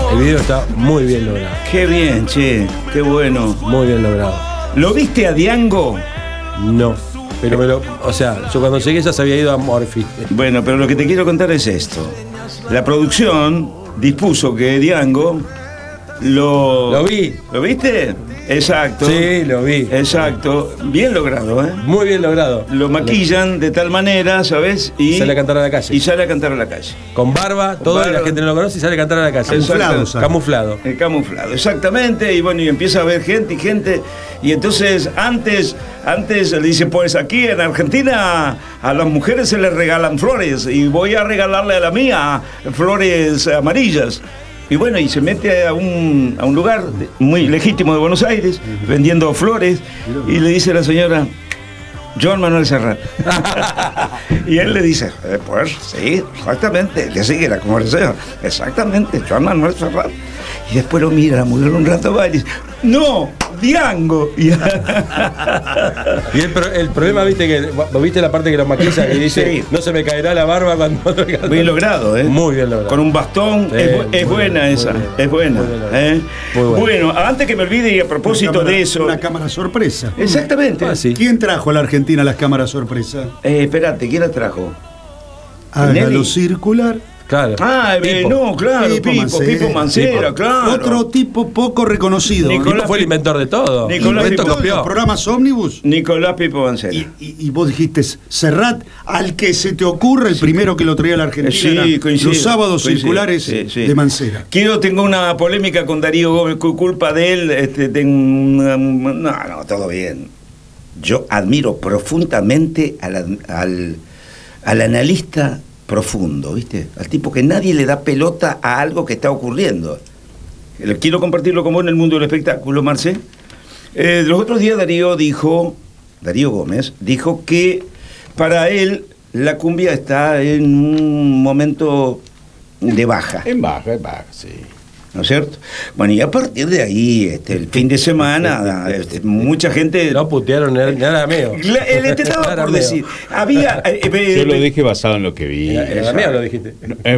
El video está muy bien logrado. Qué bien, che, qué bueno. Muy bien logrado. ¿Lo viste a Diango? No, pero o sea, yo cuando llegué ya se había ido a Morphy. Bueno, pero lo que te quiero contar es esto. La producción dispuso que Diango lo vi. ¿Lo viste? Exacto. Sí, lo vi. Exacto. Bien logrado, ¿eh? Muy bien logrado. Lo maquillan de tal manera, ¿sabes? Y sale a cantar a la calle. Y sale a cantar a la calle. Con barba, todo, barba. La gente no lo conoce y sale a cantar a la calle. Camuflado. Camuflado, exactamente. Y bueno, y empieza a haber gente. Y entonces, antes le dice, pues aquí en Argentina a las mujeres se les regalan flores. Y voy a regalarle a la mía flores amarillas. Y bueno, y se mete a un lugar muy legítimo de Buenos Aires, vendiendo flores, y le dice a la señora, Joan Manuel Serrat. Y él le dice, pues sí, exactamente, le sigue la conversación, exactamente, Joan Manuel Serrat. Y después lo mira la mujer un rato va y dice, no, Diango. Y el problema, viste, que viste la parte que lo maquilla, que dice, sí, no se me caerá la barba cuando... Bien logrado, ¿eh? Muy bien logrado. Con un bastón, es buena bien, esa, bien, es buena. Muy bueno, antes que me olvide, y a propósito de eso... Una cámara sorpresa. Exactamente. Sí. ¿Quién trajo a la Argentina las cámaras sorpresa? Espérate, ¿quién la trajo? Hágalo circular. Claro. No, claro, Pipo Mancera, claro. Otro tipo poco reconocido. Pipo fue el inventor de todo. Nicolás Pipo copió. ¿Programas ómnibus? Nicolás Pipo Mancera. Y vos dijiste, Serrat, al que se te ocurre, el primero que lo traía a la Argentina, los sábados circulares de Mancera. Tengo una polémica con Darío Gómez, culpa de él, no, todo bien. Yo admiro profundamente al analista profundo, ¿viste? Al tipo que nadie le da pelota a algo que está ocurriendo. Quiero compartirlo con vos en el mundo del espectáculo, Marce. Los otros días Darío Gómez dijo que para él la cumbia está en un momento de baja. En baja, sí. ¿No es cierto? Bueno, y a partir de ahí, el fin de semana, mucha gente... No putearon, nada mío. Te estaba por decir. Había... Yo lo dije basado en lo que vi. ¿Era mío lo dijiste?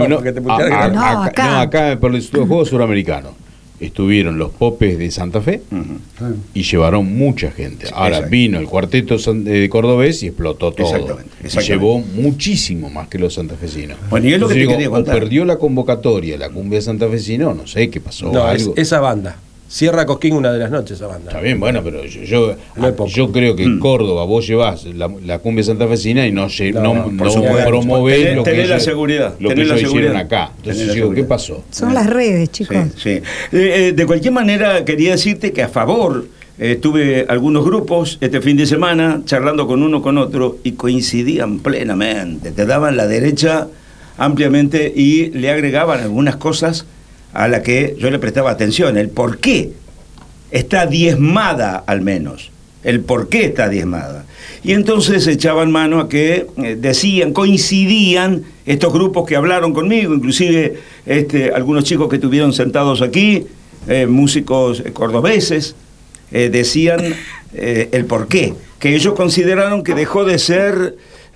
Acá por el juego suramericano. Estuvieron los Popes de Santa Fe y llevaron mucha gente. Ahora vino el cuarteto de cordobés y explotó todo. Exactamente. Y llevó muchísimo más que los santafesinos. Bueno, y es lo que te quería contar. O perdió la convocatoria, la cumbia santafesina, no sé qué pasó. No, algo. Esa banda. Cierra Cosquín una de las noches esa banda. Está bien, bueno, pero yo creo que en Córdoba vos llevás la cumbia santafesina y no promovés lo que ellos hicieron acá. Entonces digo, ¿qué pasó? Son las redes, chicos. Sí. De cualquier manera, quería decirte que a favor tuve algunos grupos este fin de semana charlando con uno con otro y coincidían plenamente. Te daban la derecha ampliamente y le agregaban algunas cosas a la que yo le prestaba atención, el por qué está diezmada al menos, el por qué está diezmada. Y entonces echaban mano a que coincidían estos grupos que hablaron conmigo, inclusive algunos chicos que estuvieron sentados aquí, músicos cordobeses, decían el por qué, que ellos consideraron que dejó de ser,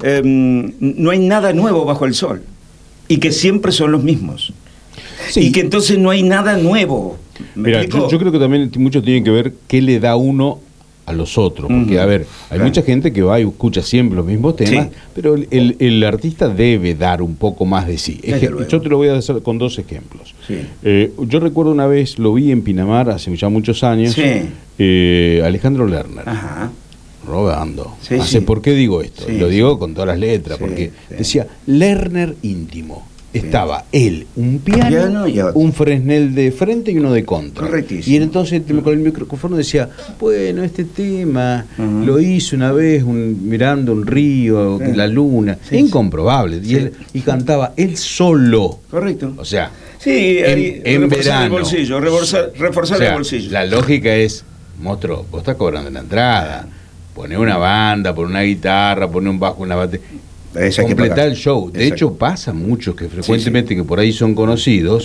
no hay nada nuevo bajo el sol, y que siempre son los mismos. Sí. Y que entonces no hay nada nuevo. Mira, yo creo que también mucho tiene que ver qué le da uno a los otros. Porque, a ver, hay mucha gente que va y escucha siempre los mismos temas, pero el artista debe dar un poco más de sí. Yo te lo voy a hacer con dos ejemplos. Yo recuerdo una vez, lo vi en Pinamar hace ya muchos años, Alejandro Lerner. Robando. ¿Por qué digo esto? Lo digo con todas las letras, porque decía Lerner íntimo. Estaba él, un piano un Fresnel de frente y uno de contra. Correctísimo. Y entonces con el micrófono decía, bueno, este tema lo hice una vez mirando un río, la luna, incomprobable. Y cantaba él solo. Correcto. O sea, en verano. El bolsillo, reforzar el bolsillo. La lógica es, monstruo, vos estás cobrando la entrada, poné una banda, poné una guitarra, poné un bajo, una batería. Completar el show. De hecho, pasa muchos que frecuentemente que por ahí son conocidos,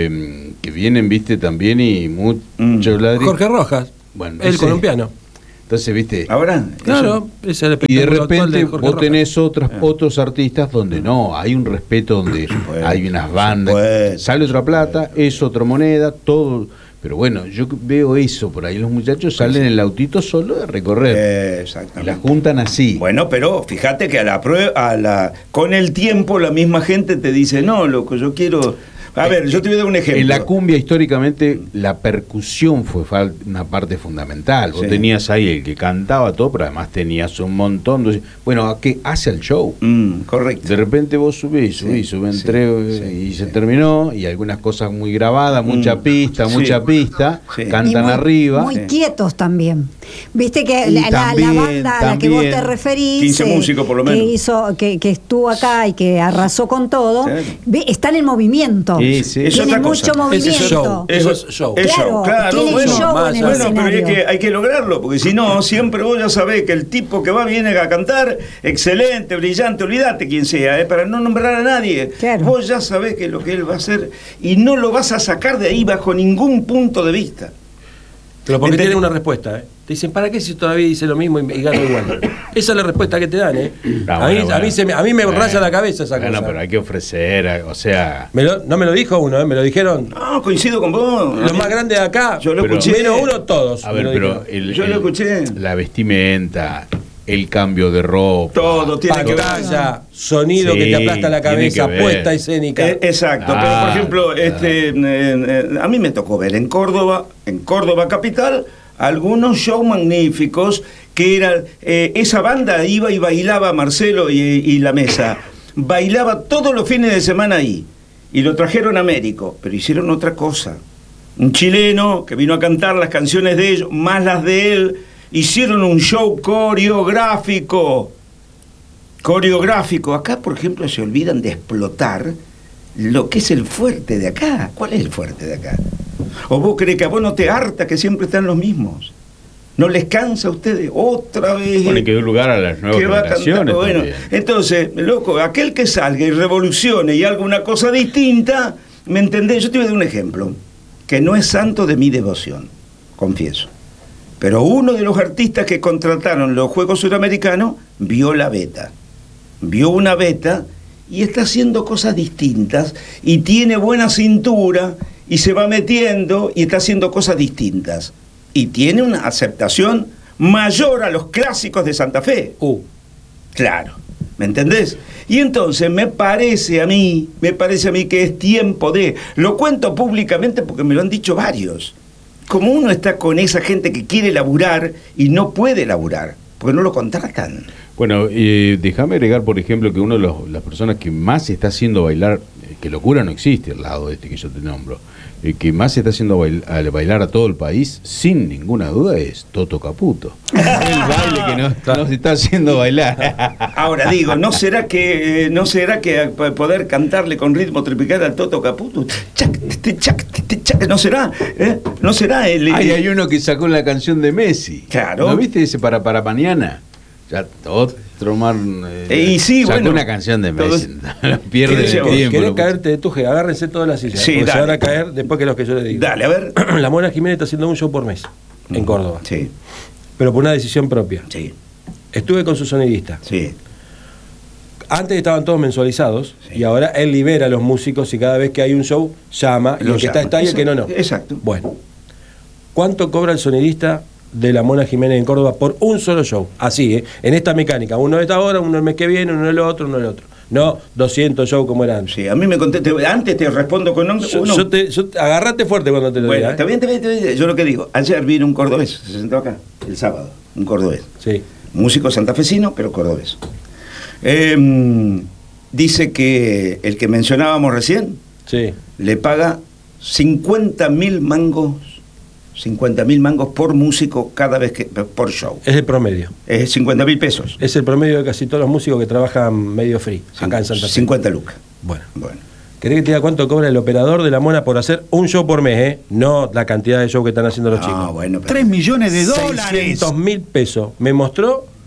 que vienen, viste, también y muchos ladrillos. Jorge Rojas, el colombiano. Entonces, ¿viste? Ahora, claro, ese es el y de espectáculo actual repente de Jorge vos Roca. tenés otros artistas donde no, hay un respeto, donde hay unas bandas, sale otra plata, es otra moneda, todo. Pero bueno, yo veo eso por ahí, los muchachos salen en el autito solo de recorrer. Exactamente. Y la juntan así. Bueno, pero fíjate que con el tiempo la misma gente te dice, no, loco, yo quiero... A ver, yo te voy a dar un ejemplo. En la cumbia, históricamente, la percusión fue una parte fundamental. Vos tenías ahí el que cantaba todo, pero además tenías un montón de... Bueno, ¿a qué hace el show? Correcto. De repente vos subís, y se terminó, y algunas cosas muy grabadas, mucha pista, cantan arriba. Muy quietos también. Viste que Y la banda a la que vos te también. referís, 15 músicos por lo menos. que estuvo acá y que arrasó con todo, están en movimiento. Sí. Es Tiene otra mucho cosa. movimiento. Eso es show. Claro, tiene bueno, show en el pero escenario. hay que lograrlo, porque si no, siempre vos ya sabés que el tipo que viene a cantar, excelente, brillante, olvídate quién sea, para no nombrar a nadie. Claro. Vos ya sabés que lo que él va a hacer y no lo vas a sacar de ahí bajo ningún punto de vista. Pero porque tiene una respuesta, ¿eh? Te dicen, ¿para qué si todavía dice lo mismo y gana igual? Esa es la respuesta que te dan, ¿eh? A mí me raya la cabeza esa cosa. No, pero hay que ofrecer, o sea... No me lo dijo uno, me lo dijeron. No, coincido con vos. Los más grandes de acá, Yo lo Pero- escuché. menos uno, todos. A ver, me lo pero dijeron. Yo lo escuché. la vestimenta, el cambio de ropa... Todo tiene que ver. Pantalla, sonido Sí, que te aplasta la tiene cabeza, que ver. puesta escénica. Exacto, pero por ejemplo, a mí me tocó ver en Córdoba capital, algunos shows magníficos que eran, esa banda iba y bailaba Marcelo y La Mesa, bailaba todos los fines de semana ahí, y lo trajeron a Américo, pero hicieron otra cosa. Un chileno que vino a cantar las canciones de ellos, más las de él, hicieron un show coreográfico. Acá, por ejemplo, se olvidan de explotar lo que es el fuerte de acá. ¿Cuál es el fuerte de acá? ¿O vos crees que a vos no te harta que siempre están los mismos? ¿No les cansa a ustedes otra vez? Bueno, que dio lugar a las nuevas Que va a cantar, generaciones bueno, también. entonces, loco, aquel que salga y revolucione y haga una cosa distinta, ¿me entendés? Yo te voy a dar un ejemplo, que no es santo de mi devoción, confieso. Pero uno de los artistas que contrataron los Juegos Suramericanos vio una beta y está haciendo cosas distintas y tiene buena cintura y se va metiendo y está haciendo cosas distintas. Y tiene una aceptación mayor a los clásicos de Santa Fe. Claro, ¿me entendés? Y entonces me parece a mí que es tiempo de... Lo cuento públicamente porque me lo han dicho varios. Como uno está con esa gente que quiere laburar y no puede laburar, porque no lo contratan. Bueno, déjame agregar, por ejemplo, que uno de las personas que más está haciendo bailar, que locura no existe al lado de este que yo te nombro, que más está haciendo bailar a todo el país, sin ninguna duda, es Toto Caputo. El baile que nos está haciendo bailar. Ahora digo, ¿no será que poder cantarle con ritmo tropical al Toto Caputo? ¿No será? ¿No será el... Hay uno que sacó la canción de Messi. Claro. ¿No viste ese para mañana? Ya otro mar. Y sí, sacó bueno, una canción de todos- Messi. Pierde ¿Qué el decíamos? tiempo. ¿Querés lo- caerte de tuje? Agárrense todas las sillas. Sí, porque se dale. van a caer después que los que yo les digo. Dale, a ver. La Mona Jiménez está haciendo un show por mes en Córdoba. Sí, Pero por una decisión propia. sí, Estuve con su sonidista. sí. Antes estaban todos mensualizados Sí. y ahora él libera a los músicos y cada vez que hay un show llama y Lo el que llama. está y el que no. Exacto. Bueno, ¿cuánto cobra el sonidista de la Mona Jiménez en Córdoba por un solo show? Así, en esta mecánica. Uno de esta hora, uno el mes que viene, uno el otro, uno el otro. No 200 shows como eran antes. Sí, a mí me conteste. Antes te respondo con nombre. Agarrate fuerte cuando te lo Bueno, diga. está bien. Yo lo que digo, ayer vino un cordobés, se sentó acá, el sábado, un cordobés. Sí. Músico santafesino, pero cordobés. Dice que el que mencionábamos recién Sí. le paga 50.000 mangos por músico cada vez que por show. Es el promedio. Es 50.000 pesos. Es el promedio de casi todos los músicos que trabajan medio free acá en Santa Fe. 50 lucas. Bueno. Bueno. ¿Querés que te diga cuánto cobra el operador de la Mona por hacer un show por mes, No la cantidad de shows que están haciendo los chicos. Bueno, pero 3 millones de dólares. 600.000 pesos. Me mostró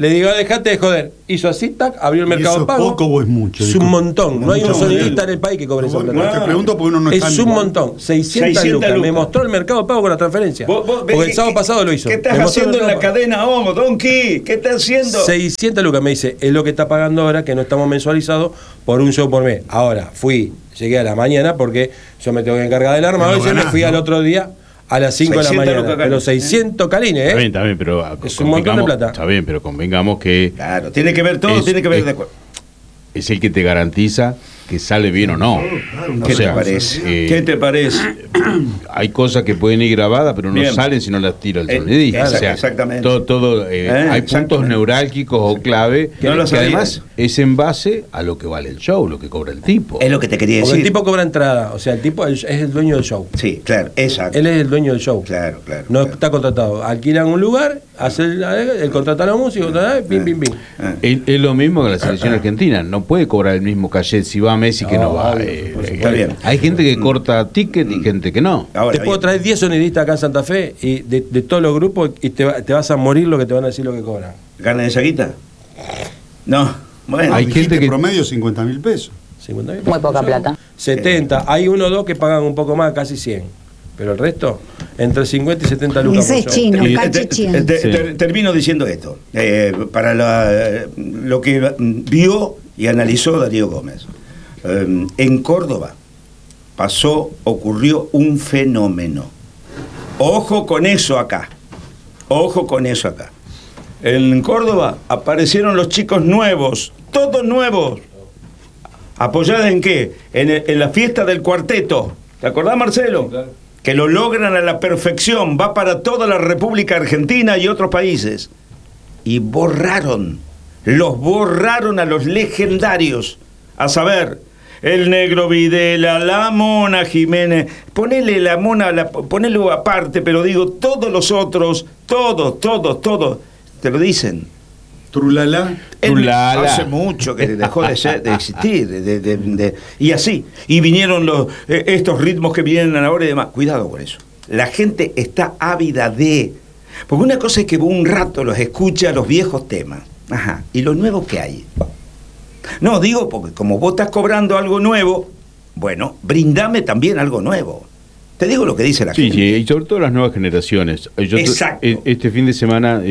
Le digo, dejate de joder. Hizo así, tac, abrió el Mercado ¿Eso Pago. ¿Es poco o es mucho? Es un montón. No hay un sonidista en el país que cobre esa plata. Te pregunto porque uno no está Es un montón. 600 lucas. Me mostró el Mercado Pago con la transferencia. Porque el sábado pasado lo hizo. ¿Qué estás haciendo en la cadena, Donkey? ¿Qué estás haciendo? 600 lucas, me dice. Es lo que está pagando ahora, que no estamos mensualizados por un show por mes. Ahora, llegué a la mañana porque yo me tengo que encargar del armado y me fui al otro día a las 5 de la mañana. Pero 600 calines, ¿eh? Está bien, pero es un montón de plata. Está bien, pero convengamos que... Claro, tiene que ver todo, tiene que ver de acuerdo. Es el que te garantiza que sale bien o no. ¿Qué te parece? ¿Qué te parece? Hay cosas que pueden ir grabadas, pero no salen si no las tira el sonidista. Exactamente. Hay puntos neurálgicos o clave que además es en base a lo que vale el show, lo que cobra el tipo. Es lo que te quería decir. Porque el tipo cobra entrada, o sea, el tipo es el dueño del show. Sí, claro, exacto. Él es el dueño del show. Claro. No está contratado. Alquilan un lugar, hace el contrata a los músicos, pim. Es lo mismo que la selección argentina. No puede cobrar el mismo cachet si va Messi que no va. Está bien. Hay gente que corta ticket y gente que no. Ahora, te puedo traer 10 sonidistas acá en Santa Fe y de todos los grupos y te vas a morir lo que te van a decir lo que cobran. ¿Ganan esa guita? No. Bueno, hay gente que promedio 50.000 pesos. 50.000 Muy poca plata. 70. Hay 1 o 2 que pagan un poco más, casi 100. Pero el resto, entre 50 y 70 lucas. Ese es chino, termino diciendo esto. Para lo que vio y analizó Darío Gómez. En Córdoba ocurrió un fenómeno. Ojo con eso acá. En Córdoba aparecieron los chicos nuevos, todos nuevos. ¿Apoyada en qué? En la fiesta del cuarteto. ¿Te acordás, Marcelo? Claro. Que lo logran a la perfección, va para toda la República Argentina y otros países. Y los borraron a los legendarios, a saber, el Negro Videla, la Mona Jiménez, ponele la Mona, ponelo aparte, pero digo, todos los otros, todos, te lo dicen. Trulala. Hace mucho que dejó de existir. Y así. Y vinieron estos ritmos que vienen ahora y demás. Cuidado con eso. La gente está ávida porque una cosa es que un rato los escucha los viejos temas. Ajá. ¿Y los nuevos que hay? No, digo, porque como vos estás cobrando algo nuevo, bueno, brindame también algo nuevo. Te digo lo que dice la gente. Sí, y sobre todo las nuevas generaciones. Exacto. Este fin de semana...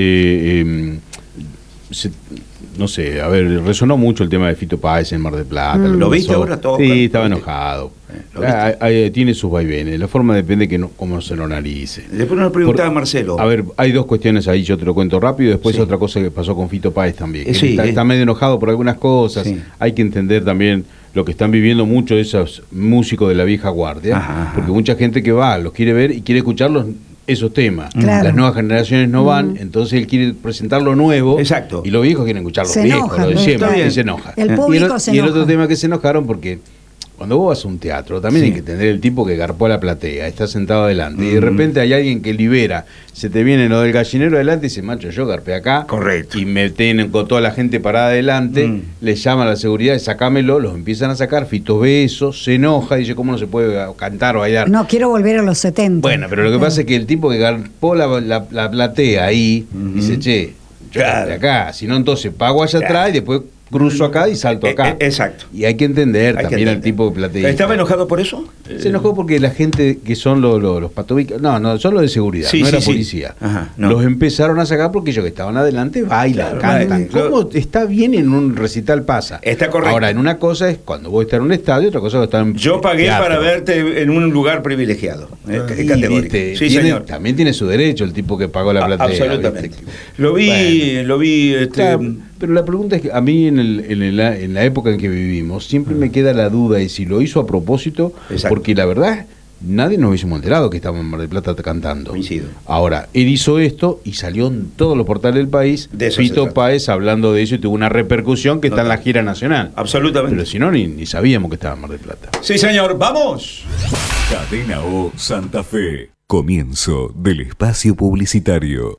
no sé, resonó mucho el tema de Fito Páez en Mar del Plata. ¿Lo viste ahora todo? Sí, estaba enojado. Tiene sus vaivenes. La forma depende de cómo se lo analice. Después nos preguntaba Marcelo. A ver, hay dos cuestiones ahí, yo te lo cuento rápido. Después otra cosa que pasó con Fito Páez también. Está medio enojado por algunas cosas. Sí. Hay que entender también lo que están viviendo muchos de esos músicos de la vieja guardia. Ajá. Porque mucha gente que va, los quiere ver y quiere escucharlos esos temas. Claro. Las nuevas generaciones no van, entonces él quiere presentar lo nuevo. Exacto. Y los viejos quieren escuchar lo viejo, lo de siempre, y se enoja. El público se enoja. Y el otro tema que se enojaron porque cuando vos vas a un teatro, también hay que tener el tipo que garpó a la platea, está sentado adelante, y de repente hay alguien que libera, se te viene lo del gallinero adelante y dice, macho, yo garpé acá. Correcto. Y me tienen con toda la gente parada adelante, le llaman a la seguridad y sacámelo, los empiezan a sacar, Fito ve eso, se enoja, dice, ¿cómo no se puede cantar o bailar? No, quiero volver a los 70. Bueno, pero lo que pasa es que el tipo que garpó la platea ahí, dice, che, yo garpé acá, si no entonces pago allá atrás y después cruzo acá y salto acá. Exacto. Y hay que entender también al tipo de plateísta. ¿Estaba enojado por eso? Se enojó porque la gente que son los patobicas, no, son los de seguridad, no era policía. Ajá, no. Los empezaron a sacar porque ellos que estaban adelante bailan, cantan. ¿Cómo está bien en un recital pasa? Está correcto. Ahora, en una cosa es cuando vos estás en un estadio, otra cosa es estar en Yo pagué teatro. para verte en un lugar privilegiado. Categórico. Sí, señor. También tiene su derecho el tipo que pagó la platea. Absolutamente. ¿Viste? Lo vi. Claro, pero la pregunta es que a mí en la época en que vivimos siempre me queda la duda de si lo hizo a propósito. Exacto. Porque la verdad nadie nos hubiésemos enterado que estaba en Mar del Plata cantando. Coincido. Ahora, él hizo esto y salió en todos los portales del país. Fito Páez hablando de eso y tuvo una repercusión que está en la gira nacional. Absolutamente. Pero si no, ni sabíamos que estaba en Mar del Plata. Sí, señor, ¡vamos! Cadena O Santa Fe. Comienzo del espacio publicitario.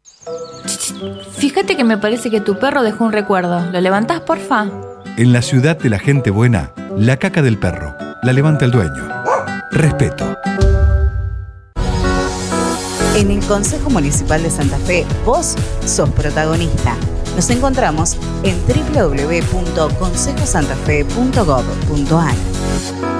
Fíjate que me parece que tu perro dejó un recuerdo. ¿Lo levantás, porfa? En la ciudad de la gente buena, la caca del perro la levanta el dueño. Respeto. En el Consejo Municipal de Santa Fe, vos sos protagonista. Nos encontramos en www.consejosantafe.gov.ar.